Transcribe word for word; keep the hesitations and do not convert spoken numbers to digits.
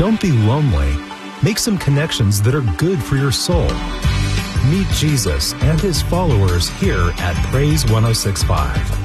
Don't be lonely. Make some connections that are good for your soul. Meet Jesus and his followers here at Praise one oh six point five.